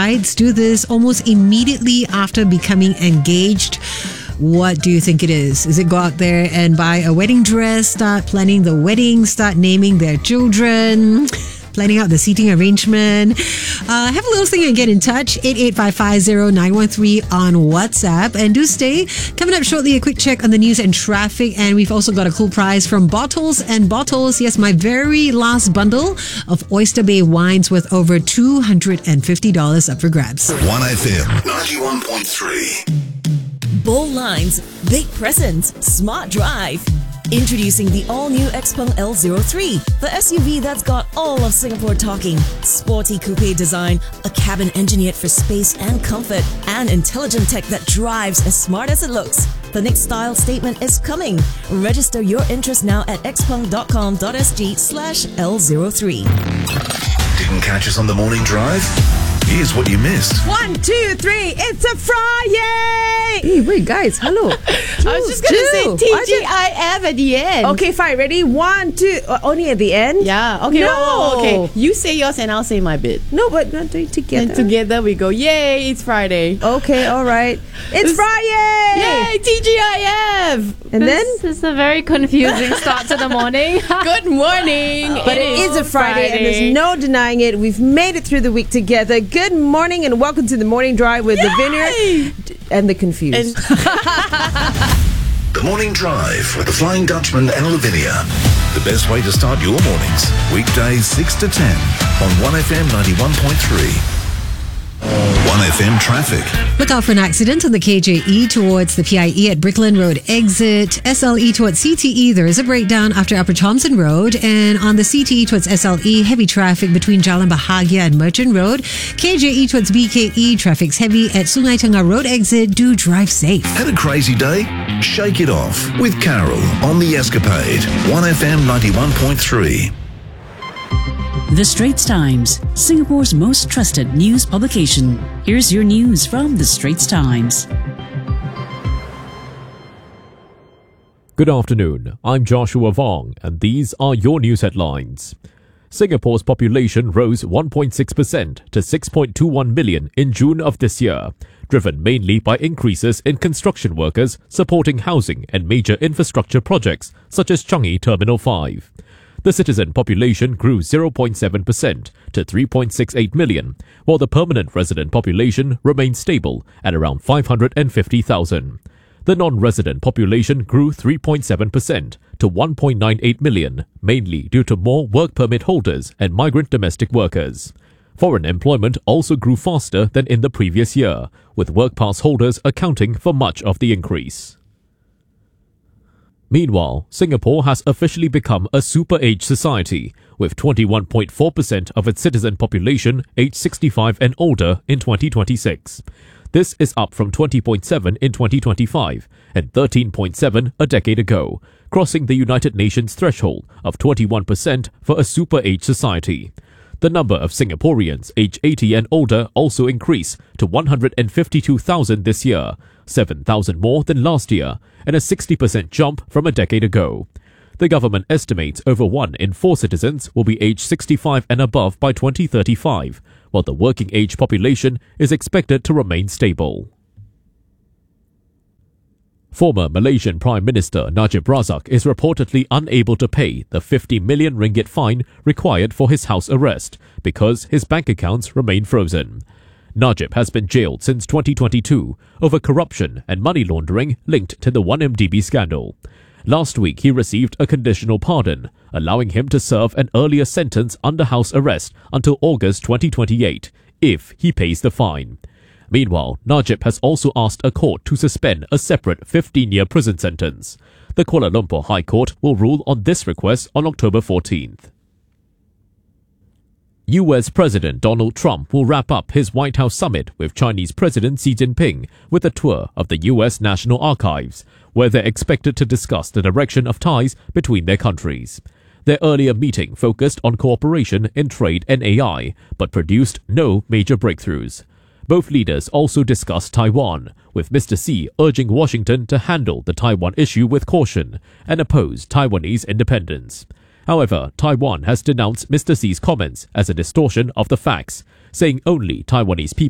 brides do this almost immediately after becoming engaged. What do you think it is? Is it go out there and buy a wedding dress, start planning the wedding, start naming their children, planning out the seating arrangement? Have a little thing and get in touch. 88550 on WhatsApp. And do stay. Coming up shortly, a quick check on the news and traffic. And we've also got a cool prize from Bottles and Bottles. Yes, my very last bundle of Oyster Bay wines worth over $250 up for grabs. 1FM 91.3. Bold lines, big presence, smart drive. Introducing the all-new Xpeng L03, the SUV that's got all of Singapore talking. Sporty coupe design, a cabin engineered for space and comfort, and intelligent tech that drives as smart as it looks. The next style statement is coming. Register your interest now at xpeng.com.sg/L03. Didn't catch us on the morning drive? Here's what you missed. 1, 2, 3, it's a Friday! Hey, wait, guys, hello. I was just going to say TGIF at the end. Okay, fine, ready? 1, 2, only at the end? Yeah, okay. No. Okay, you say yours and I'll say my bit. No, but not doing together. And together we go, yay, it's Friday. Okay, all right. It's Friday! Yay, TGIF! And This is a very confusing start to the morning. Good morning. But it is a Friday, and there's no denying it. We've made it through the week together. Good morning and welcome to the Morning Drive with the Vineyard and the Confused. The Morning Drive with the Flying Dutchman and Lavinia. The best way to start your mornings. Weekdays 6 to 10 on 1FM 91.3. 1FM traffic. Look out for an accident on the KJE towards the PIE at Brickland Road exit. SLE towards CTE, there is a breakdown after Upper Thomson Road. And on the CTE towards SLE, heavy traffic between Jalan Bahagia and Merchant Road. KJE towards BKE, traffic's heavy at Sungai Tengah Road exit. Do drive safe. Had a crazy day? Shake it off with Carol on The Escapade. 1FM 91.3. The Straits Times, Singapore's most trusted news publication. Here's your news from The Straits Times. Good afternoon, I'm Joshua Vong, and these are your news headlines. Singapore's population rose 1.6% to 6.21 million in June of this year, driven mainly by increases in construction workers supporting housing and major infrastructure projects such as Changi Terminal 5. The citizen population grew 0.7% to 3.68 million, while the permanent resident population remained stable at around 550,000. The non-resident population grew 3.7% to 1.98 million, mainly due to more work permit holders and migrant domestic workers. Foreign employment also grew faster than in the previous year, with work pass holders accounting for much of the increase. Meanwhile, Singapore has officially become a super-age society, with 21.4% of its citizen population aged 65 and older in 2026. This is up from 20.7 in 2025 and 13.7 a decade ago, crossing the United Nations threshold of 21% for a super-age society. The number of Singaporeans aged 80 and older also increased to 152,000 this year, 7,000 more than last year, and a 60% jump from a decade ago. The government estimates over 1 in 4 citizens will be aged 65 and above by 2035, while the working age population is expected to remain stable. Former Malaysian Prime Minister Najib Razak is reportedly unable to pay the 50 million ringgit fine required for his house arrest because his bank accounts remain frozen. Najib has been jailed since 2022 over corruption and money laundering linked to the 1MDB scandal. Last week, he received a conditional pardon, allowing him to serve an earlier sentence under house arrest until August 2028 if he pays the fine. Meanwhile, Najib has also asked a court to suspend a separate 15-year prison sentence. The Kuala Lumpur High Court will rule on this request on October 14th. US President Donald Trump will wrap up his White House summit with Chinese President Xi Jinping with a tour of the US National Archives, where they're expected to discuss the direction of ties between their countries. Their earlier meeting focused on cooperation in trade and AI, but produced no major breakthroughs. Both leaders also discussed Taiwan, with Mr. Xi urging Washington to handle the Taiwan issue with caution and oppose Taiwanese independence. However, Taiwan has denounced Mr. Xi's comments as a distortion of the facts, saying only Taiwanese people